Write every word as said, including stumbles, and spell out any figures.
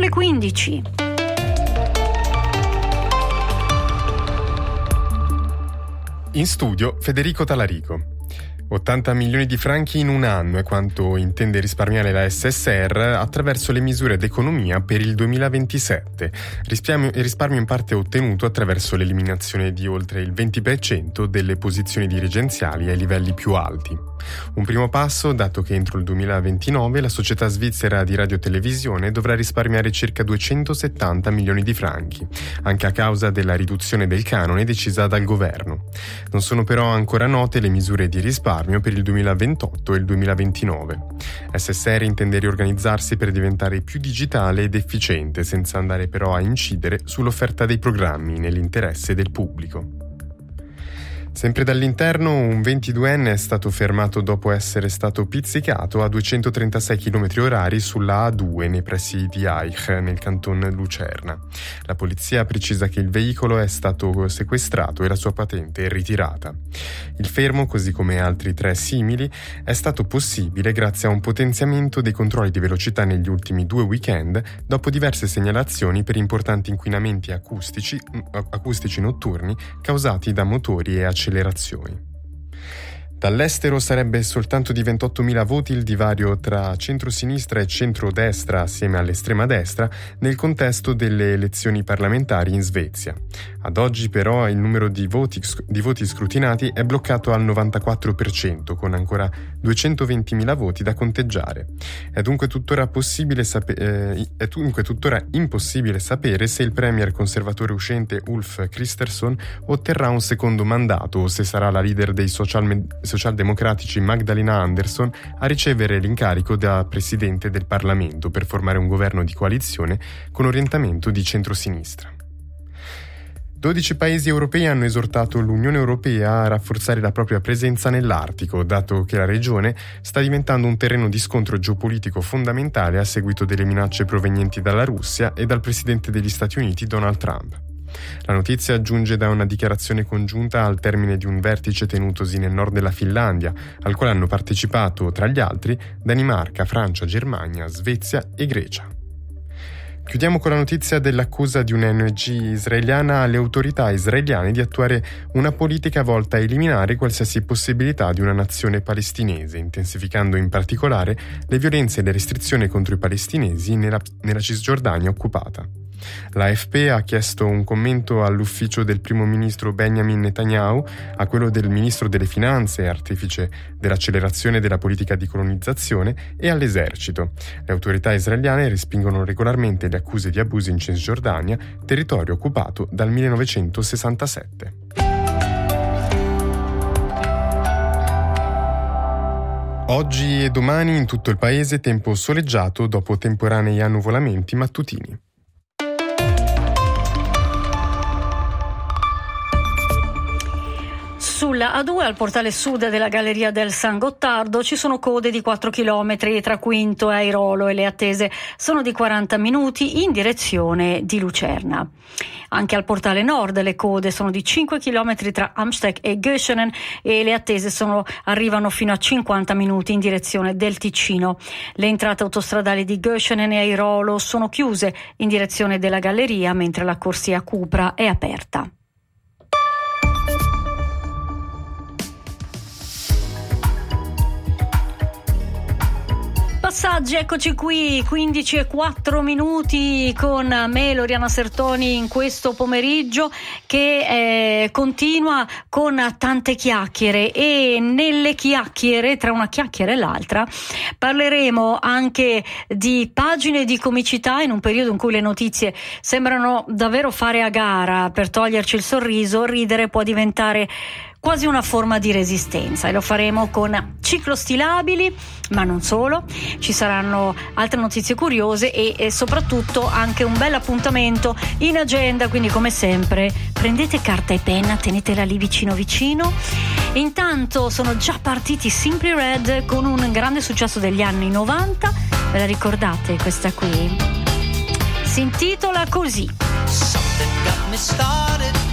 e quindici. In studio Federico Talarico. ottanta milioni di franchi in un anno è quanto intende risparmiare la S S R attraverso le misure d'economia per il duemilaventisette. Risparmio, risparmio in parte ottenuto attraverso l'eliminazione di oltre il venti per cento delle posizioni dirigenziali ai livelli più alti. Un primo passo, dato che entro il duemilaventinove la società svizzera di radiotelevisione dovrà risparmiare circa duecentosettanta milioni di franchi, anche a causa della riduzione del canone decisa dal governo. Non sono però ancora note le misure di risparmio per il duemilaventotto e il duemilaventinove. S S R intende riorganizzarsi per diventare più digitale ed efficiente, senza andare però a incidere sull'offerta dei programmi nell'interesse del pubblico. Sempre dall'interno, un ventiduenne è stato fermato dopo essere stato pizzicato a duecentotrentasei chilometri orari sulla A due nei pressi di Aich, nel canton Lucerna. La polizia precisa che il veicolo è stato sequestrato e la sua patente ritirata. Il fermo, così come altri tre simili, è stato possibile grazie a un potenziamento dei controlli di velocità negli ultimi due weekend, dopo diverse segnalazioni per importanti inquinamenti acustici, acustici notturni causati da motori e accelerazioni. Dall'estero sarebbe soltanto di ventottomila voti il divario tra centrosinistra e centrodestra assieme all'estrema destra nel contesto delle elezioni parlamentari in Svezia. Ad oggi però il numero di voti, di voti scrutinati è bloccato al novantaquattro per cento, con ancora duecentoventimila voti da conteggiare. È dunque tuttora possibile sape- eh, è dunque tuttora impossibile sapere se il premier conservatore uscente Ulf Kristersson otterrà un secondo mandato o se sarà la leader dei social media socialdemocratici Magdalena Andersson a ricevere l'incarico da presidente del Parlamento per formare un governo di coalizione con orientamento di centrosinistra. dodici paesi europei hanno esortato l'Unione Europea a rafforzare la propria presenza nell'Artico, dato che la regione sta diventando un terreno di scontro geopolitico fondamentale a seguito delle minacce provenienti dalla Russia e dal presidente degli Stati Uniti Donald Trump. La notizia giunge da una dichiarazione congiunta al termine di un vertice tenutosi nel nord della Finlandia, al quale hanno partecipato, tra gli altri, Danimarca, Francia, Germania, Svezia e Grecia. Chiudiamo con la notizia dell'accusa di un'O N G israeliana alle autorità israeliane di attuare una politica volta a eliminare qualsiasi possibilità di una nazione palestinese, intensificando in particolare le violenze e le restrizioni contro i palestinesi nella, nella Cisgiordania occupata. L'A F P ha chiesto un commento all'ufficio del primo ministro Benjamin Netanyahu, a quello del ministro delle finanze, artefice dell'accelerazione della politica di colonizzazione, e all'esercito. Le autorità israeliane respingono regolarmente le accuse di abusi in Cisgiordania, territorio occupato dal millenovecentosessantasette. Oggi e domani in tutto il paese tempo soleggiato dopo temporanei annuvolamenti mattutini. Sulla A due, al portale sud della Galleria del San Gottardo, ci sono code di quattro chilometri tra Quinto e Airolo e le attese sono di quaranta minuti in direzione di Lucerna. Anche al portale nord le code sono di cinque chilometri tra Amsteeg e Göschenen e le attese sono, arrivano fino a cinquanta minuti in direzione del Ticino. Le entrate autostradali di Göschenen e Airolo sono chiuse in direzione della Galleria, mentre la corsia Cupra è aperta. Passaggi, eccoci qui, quindici e quattro minuti con me, Loriana Sertoni, in questo pomeriggio che eh, continua con tante chiacchiere, e nelle chiacchiere, tra una chiacchiera e l'altra, parleremo anche di pagine di comicità in un periodo in cui le notizie sembrano davvero fare a gara per toglierci il sorriso. Ridere può diventare quasi una forma di resistenza, e lo faremo con ciclostilabili, ma non solo. Ci saranno altre notizie curiose e, e soprattutto anche un bel appuntamento in agenda, quindi come sempre prendete carta e penna, tenetela lì vicino vicino. Intanto sono già partiti Simply Red con un grande successo degli anni novanta, ve la ricordate questa qui? Si intitola così. Something got me started.